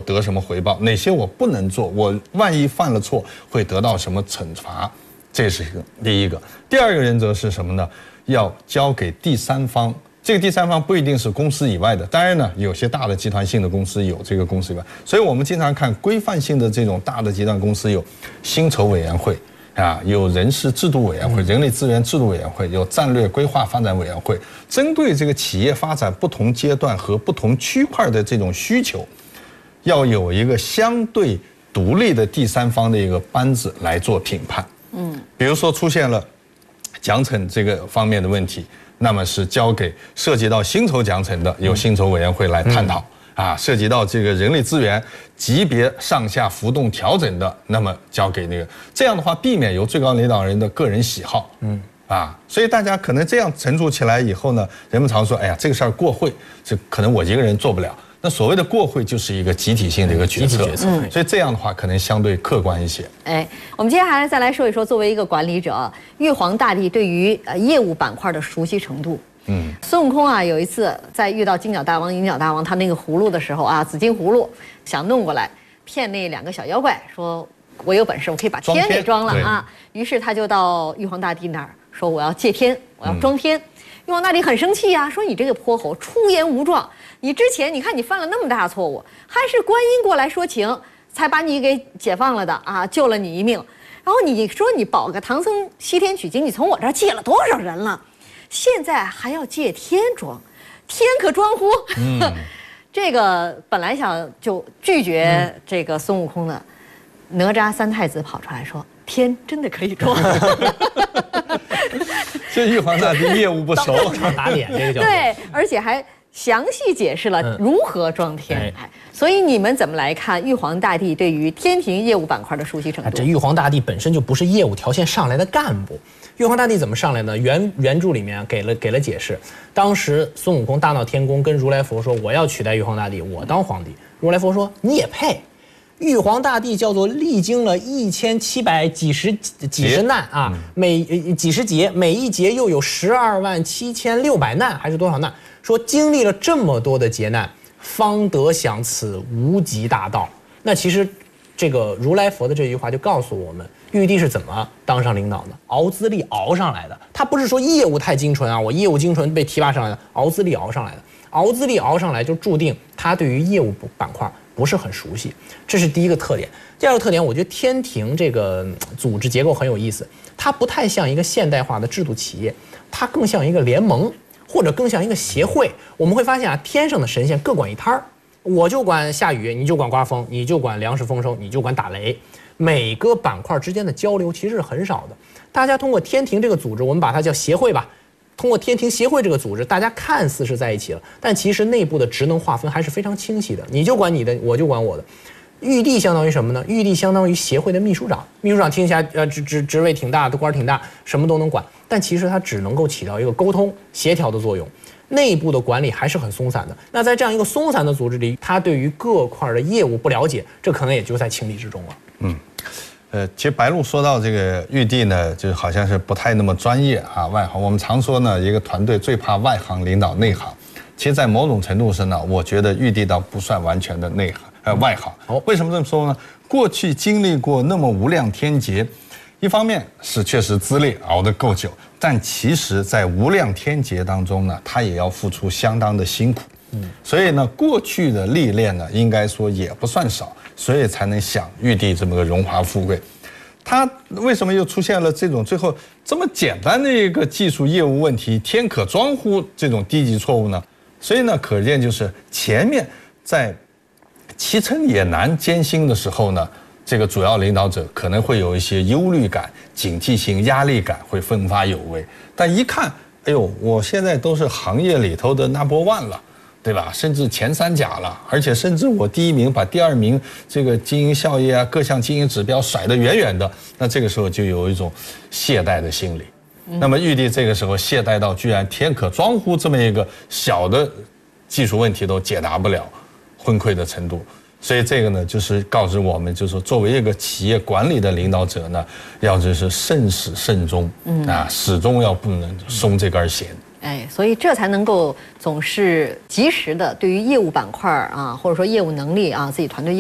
得什么回报，哪些我不能做，我万一犯了错会得到什么惩罚，这是第一个。第二个原则是什么呢？要交给第三方。这个第三方不一定是公司以外的，当然呢，有些大的集团性的公司有这个公司以外，所以我们经常看规范性的这种大的集团公司有薪酬委员会啊，有人事制度委员会、人力资源制度委员会，有战略规划发展委员会，针对这个企业发展不同阶段和不同区块的这种需求，要有一个相对独立的第三方的一个班子来做评判。比如说出现了奖惩这个方面的问题，那么是交给涉及到薪酬奖惩的，由薪酬委员会来探讨。涉及到这个人力资源级别上下浮动调整的，那么交给那个，这样的话避免由最高领导人的个人喜好。所以大家可能这样陈述起来以后呢，人们常说，哎呀，这个事儿过会，这可能我一个人做不了。那所谓的过会就是一个集体性的一个决策，所以这样的话可能相对客观一些。 我们接下来再来说一说，作为一个管理者，玉皇大帝对于业务板块的熟悉程度。孙悟空啊，有一次在遇到金角大王、银角大王他那个葫芦的时候啊，紫金葫芦想弄过来骗那2个小妖怪，说我有本事，我可以把天给装了啊。于是他就到玉皇大帝那儿说我要借天，我要装天。玉皇大帝很生气啊，说你这个泼猴出言无状，你之前你看你犯了那么大错误，还是观音过来说情才把你给解放了的啊，救了你一命。然后你说你保个唐僧西天取经，你从我这儿借了多少人了？现在还要借天装，天可装乎？这个本来想就拒绝这个孙悟空的，哪吒三太子跑出来说，天真的可以装。 这玉皇大帝业务不熟， 打脸这个叫对，而且还详细解释了如何装天。所以你们怎么来看玉皇大帝对于天庭业务板块的熟悉程度？ 这玉皇大帝本身就不是业务条线上来的干部。玉皇大帝怎么上来呢？原著里面给了解释。当时孙悟空大闹天宫，跟如来佛说我要取代玉皇大帝，我当皇帝。如来佛说你也配。玉皇大帝叫做历经了1700几十难啊，几十劫，每一劫又有127600难，还是多少难？说经历了这么多的劫难，方得享此无极大道。那其实这个如来佛的这句话就告诉我们，玉帝是怎么当上领导的，熬资历熬上来的。他不是说业务太精纯啊，我业务精纯被提拔上来的，熬资历熬上来的。熬资历熬上来就注定他对于业务板块不是很熟悉，这是第一个特点。第二个特点，我觉得天庭这个组织结构很有意思，它不太像一个现代化的制度企业，它更像一个联盟，或者更像一个协会。我们会发现啊，天上的神仙各管一摊儿，我就管下雨，你就管刮风，你就管粮食丰收，你就管打雷。每个板块之间的交流其实是很少的。大家通过天庭这个组织，我们把它叫协会吧。通过天庭协会这个组织，大家看似是在一起了，但其实内部的职能划分还是非常清晰的。你就管你的，我就管我的。玉帝相当于什么呢？玉帝相当于协会的秘书长。秘书长听起来职位挺大的，官挺大，什么都能管，但其实他只能够起到一个沟通协调的作用。内部的管理还是很松散的。那在这样一个松散的组织里，他对于各块的业务不了解，这可能也就在情理之中了。 其实白鹿说到这个玉帝呢，就好像是不太那么专业啊，外行。我们常说呢，一个团队最怕外行领导内行。其实，在某种程度上呢，我觉得玉帝倒不算完全的外行。为什么这么说呢？过去经历过那么无量天劫，一方面是确实资历熬得够久，但其实在无量天劫当中呢，他也要付出相当的辛苦。所以呢，过去的历练呢，应该说也不算少，所以才能享玉帝这么个荣华富贵。他为什么又出现了这种最后这么简单的一个技术业务问题，天可装乎这种低级错误呢？所以呢，可见就是前面在骑乘野难艰辛的时候呢，这个主要领导者可能会有一些忧虑感、警惕性、压力感，会奋发有为。但一看，哎呦，我现在都是行业里头的 No.1 了。对吧？甚至前3甲了，而且甚至我第1名把第2名这个经营效益啊、各项经营指标甩得远远的，那这个时候就有一种懈怠的心理。那么玉帝这个时候懈怠到居然天可装乎这么一个小的技术问题都解答不了，昏聩的程度。所以这个呢，就是告知我们，就是说作为一个企业管理的领导者呢，要就是慎始慎终，始终要不能松这根弦。 所以这才能够总是及时的对于业务板块啊，或者说业务能力啊，自己团队